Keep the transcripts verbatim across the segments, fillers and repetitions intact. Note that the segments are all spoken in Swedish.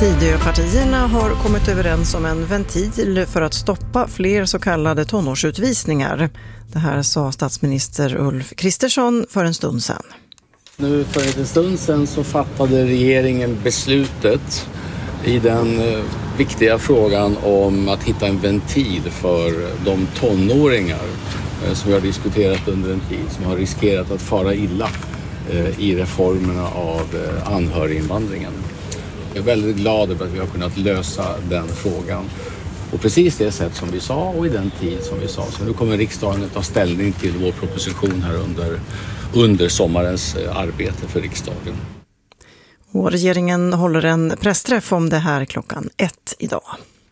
Tidöpartierna har kommit överens om en ventil för att stoppa fler så kallade tonårsutvisningar. Det här sa statsminister Ulf Kristersson för en stund sedan. Nu för en stund sedan så fattade regeringen beslutet i den viktiga frågan om att hitta en ventil för de tonåringar som vi har diskuterat under en tid, som har riskerat att fara illa i reformerna av anhöriginvandringen. Jag är väldigt glad över att vi har kunnat lösa den frågan på precis det sätt som vi sa och i den tid som vi sa. Så nu kommer riksdagen att ta ställning till vår proposition här under, under sommarens arbete för riksdagen. Och regeringen håller en pressträff om det här klockan ett idag.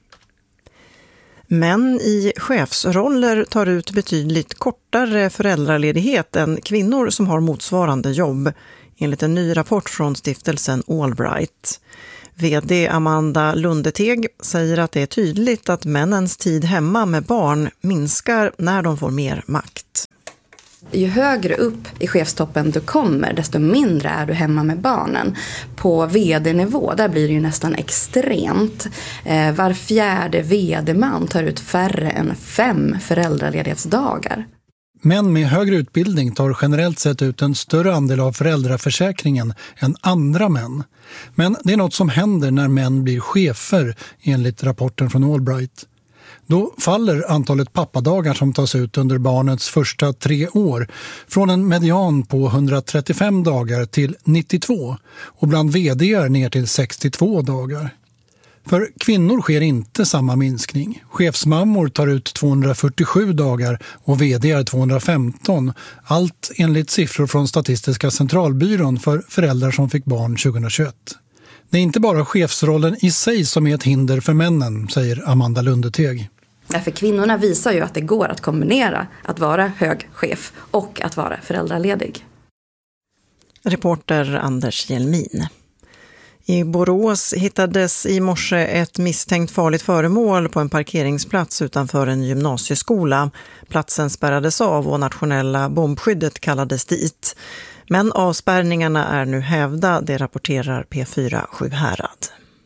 Män i chefsroller tar ut betydligt kortare föräldraledighet än kvinnor som har motsvarande jobb, enligt en ny rapport från stiftelsen Allbright. V D Amanda Lundeteg säger att det är tydligt att männens tid hemma med barn minskar när de får mer makt. Ju högre upp i chefstoppen du kommer, desto mindre är du hemma med barnen. På vd-nivå, där blir det ju nästan extremt. Eh, var fjärde vd-man tar ut färre än fem föräldraledighetsdagar. Män med högre utbildning tar generellt sett ut en större andel av föräldraförsäkringen än andra män. Men det är något som händer när män blir chefer, enligt rapporten från Allbright. Då faller antalet pappadagar som tas ut under barnets första tre år från en median på hundratrettiofem dagar till nittiotvå och bland vd:ar ner till sextiotvå dagar. För kvinnor sker inte samma minskning. Chefsmammor tar ut tvåhundrafyrtiosju dagar och vd:ar tvåhundrafemton. Allt enligt siffror från Statistiska centralbyrån för föräldrar som fick barn tjugohundratjugoett. Det är inte bara chefsrollen i sig som är ett hinder för männen, säger Amanda Lundeteg. För kvinnorna visar ju att det går att kombinera att vara hög chef och att vara föräldraledig. Reporter Anders Hjelmin. I Borås hittades i morse ett misstänkt farligt föremål på en parkeringsplats utanför en gymnasieskola. Platsen spärrades av och nationella bombskyddet kallades dit. Men avspärrningarna är nu hävda, det rapporterar P fyra Sjuhärad.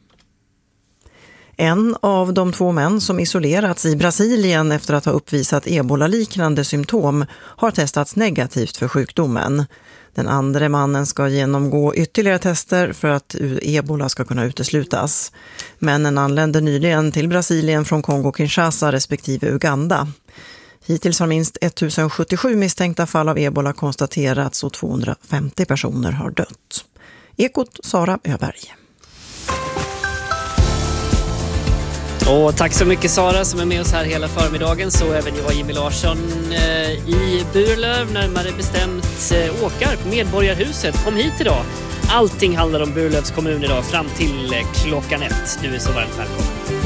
En av de två män som isolerats i Brasilien efter att ha uppvisat ebola-liknande symptom har testats negativt för sjukdomen. Den andra mannen ska genomgå ytterligare tester för att ebola ska kunna uteslutas. Männen anlände nyligen till Brasilien från Kongo-Kinshasa respektive Uganda. Hittills har minst ettusen sjuttiosju misstänkta fall av ebola konstaterats och tvåhundrafemtio personer har dött. Ekot Sara Öberg. Och tack så mycket Sara som är med oss här hela förmiddagen, så även jag Jimmy Larsson eh, i Burlöv, närmare bestämt eh, Åkarp, Medborgarhuset. Kom hit idag. Allting handlar om Burlövs kommun idag fram till eh, klockan ett. Du är så varmt välkommen.